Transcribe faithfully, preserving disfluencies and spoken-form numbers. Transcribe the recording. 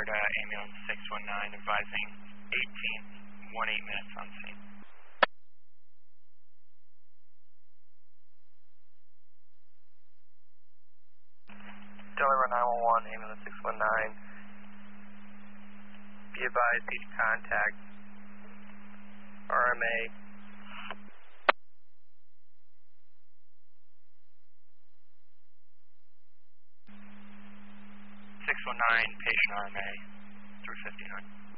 Vanguard uh, ambulance six one nine advising eighteen, one eight minutes on scene. Delaware nine one one, ambulance six one nine. Be advised, need to contact R M A. six one nine, patient R M A, three fifty-nine.